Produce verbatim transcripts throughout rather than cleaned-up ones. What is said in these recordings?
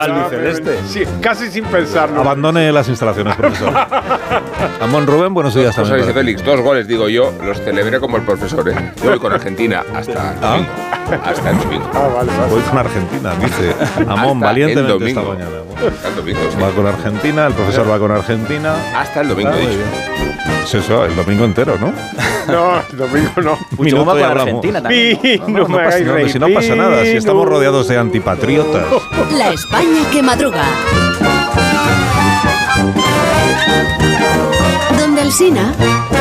Albiceleste. Sí, casi sin pensarlo. Abandone las instalaciones, profesor. Amón Rubén, buenos días José también. Luis Félix, dos goles, digo yo, los celebré como el profesor, ¿eh? Yo voy con Argentina hasta el Ah. domingo. Hasta el domingo. Ah, vale, vale. Voy con Argentina, dice Amón, Hasta valientemente el domingo. esta mañana. Hasta el domingo, sí. Va con Argentina, el profesor va con Argentina. Hasta el domingo, Ah, he muy dicho. bien. Es eso, el domingo entero, ¿no? No, el domingo no. Un minuto con y hablamos. Argentina también, ¿no? Pi, No, no, no, no me pasa hagáis nada, reír. si no pasa nada, si estamos Pi, rodeados de antipatriotas. La España que madruga. Donde Alsina.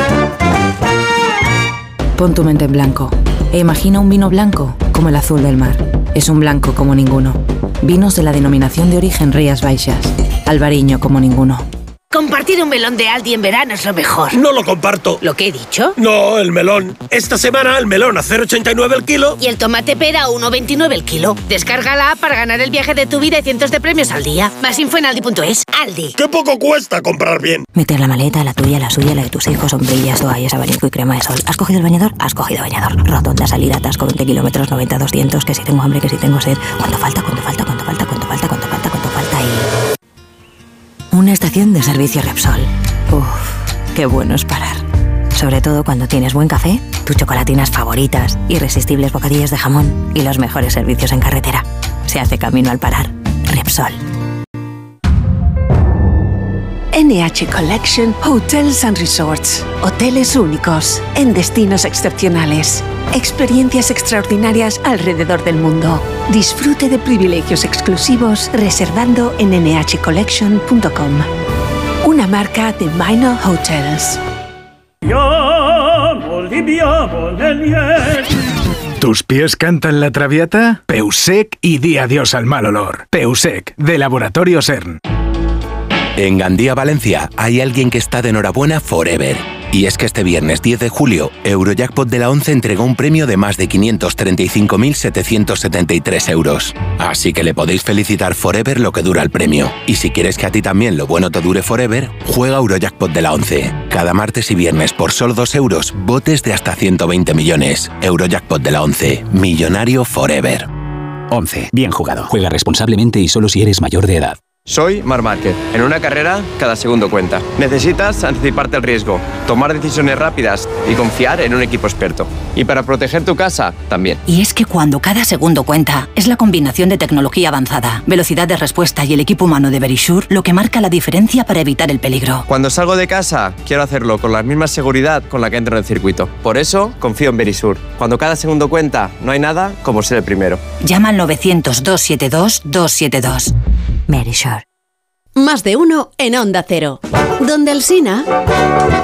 Pon tu mente en blanco e imagina un vino blanco como el azul del mar. Es un blanco como ninguno. Vinos de la denominación de origen Rías Baixas. Albariño como ninguno. Compartir un melón de Aldi en verano es lo mejor. No lo comparto. ¿Lo que he dicho? No, el melón. Esta semana el melón a cero coma ochenta y nueve el kilo. Y el tomate pera a uno coma veintinueve el kilo. Descarga la app para ganar el viaje de tu vida y cientos de premios al día. Más info en aldi punto es. Aldi. ¡Qué poco cuesta comprar bien! Meter la maleta, la tuya, la suya, la de tus hijos, sombrillas, toallas, abanico y crema de sol. ¿Has cogido el bañador? Has cogido bañador. Rotonda, salida, atasco, veinte kilómetros, noventa, doscientos. Que si tengo hambre, que si tengo sed. ¿Cuánto falta? ¿Cuánto falta? ¿Cuánto falta? ¿Cuánto falta? ¿Cuánto falta? ¿Cuánto falta? Y... una estación de servicio Repsol. Uff, qué bueno es parar. Sobre todo cuando tienes buen café, tus chocolatinas favoritas, irresistibles bocadillos de jamón y los mejores servicios en carretera. Se hace camino al parar. Repsol. N H Collection Hotels and Resorts. Hoteles únicos, en destinos excepcionales. Experiencias extraordinarias alrededor del mundo. Disfrute de privilegios exclusivos reservando en ene hache collection punto com. Una marca de Minor Hotels. ¿Tus pies cantan la traviata? Peusec y di adiós al mal olor. Peusec, de Laboratorio CERN. En Gandía, Valencia, hay alguien que está de enhorabuena forever. Y es que este viernes diez de julio, Eurojackpot de la ONCE entregó un premio de más de quinientos treinta y cinco mil setecientos setenta y tres euros. Así que le podéis felicitar forever lo que dura el premio. Y si quieres que a ti también lo bueno te dure forever, juega Eurojackpot de la ONCE. Cada martes y viernes por solo dos euros, botes de hasta ciento veinte millones. Eurojackpot de la ONCE. Millonario forever. once. Bien jugado. Juega responsablemente y solo si eres mayor de edad. Soy Marc Márquez. En una carrera, cada segundo cuenta. Necesitas anticiparte al riesgo, tomar decisiones rápidas y confiar en un equipo experto. Y para proteger tu casa, también. Y es que cuando cada segundo cuenta, es la combinación de tecnología avanzada, velocidad de respuesta y el equipo humano de Verisure lo que marca la diferencia para evitar el peligro. Cuando salgo de casa, quiero hacerlo con la misma seguridad con la que entro en el circuito. Por eso, confío en Verisure. Cuando cada segundo cuenta, no hay nada como ser el primero. Llama al novecientos, doscientos setenta y dos, doscientos setenta y dos. Verisure. Más de uno en Onda Cero. Donde Alsina.